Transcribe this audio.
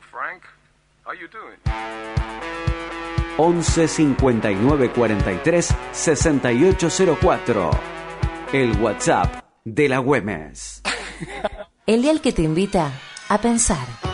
Frank. How you doing? 11 59 43 6804. El WhatsApp de la Güemes. El dial que te invita a pensar.